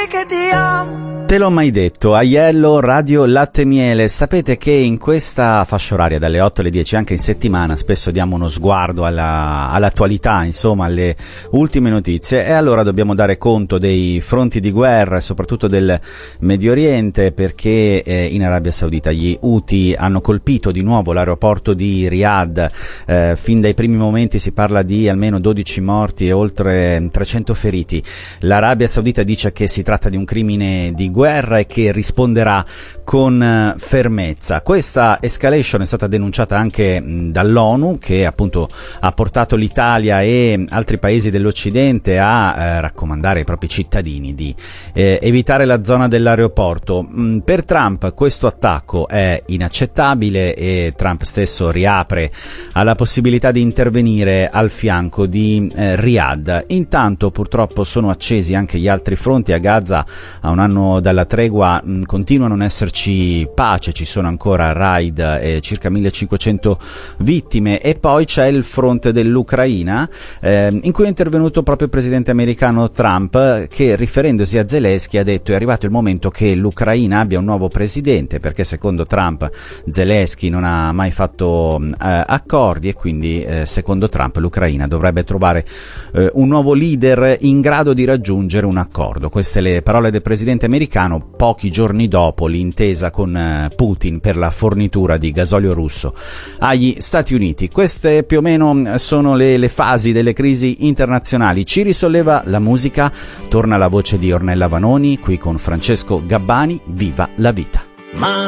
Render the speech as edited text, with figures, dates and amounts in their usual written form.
che ti amo. Te l'ho mai detto, Aiello, Radio Latte Miele. Sapete che in questa fascia oraria dalle 8 alle 10, anche in settimana, spesso diamo uno sguardo all'attualità, insomma, alle ultime notizie, e allora dobbiamo dare conto dei fronti di guerra, soprattutto del Medio Oriente, perché in Arabia Saudita gli Houthi hanno colpito di nuovo l'aeroporto di Riyadh. Fin dai primi momenti si parla di almeno 12 morti e oltre 300 feriti. L'Arabia Saudita dice che si tratta di un crimine di guerra e che risponderà con fermezza. Questa escalation è stata denunciata anche dall'ONU, che appunto ha portato l'Italia e altri paesi dell'Occidente a raccomandare ai propri cittadini di evitare la zona dell'aeroporto. Per Trump questo attacco è inaccettabile e Trump stesso riapre alla possibilità di intervenire al fianco di Riyadh. Intanto purtroppo sono accesi anche gli altri fronti. A Gaza, a un anno dalla tregua, continua a non esserci pace, ci sono ancora raid e circa 1500 vittime, e poi c'è il fronte dell'Ucraina, in cui è intervenuto proprio il presidente americano Trump, che riferendosi a Zelensky ha detto: è arrivato il momento che l'Ucraina abbia un nuovo presidente, perché secondo Trump Zelensky non ha mai fatto accordi, e quindi secondo Trump l'Ucraina dovrebbe trovare un nuovo leader in grado di raggiungere un accordo. Queste le parole del presidente americano pochi giorni dopo l'intesa con Putin per la fornitura di gasolio russo agli Stati Uniti. Queste più o meno sono le fasi delle crisi internazionali. Ci risolleva la musica, torna la voce di Ornella Vanoni qui con Francesco Gabbani. Viva la vita!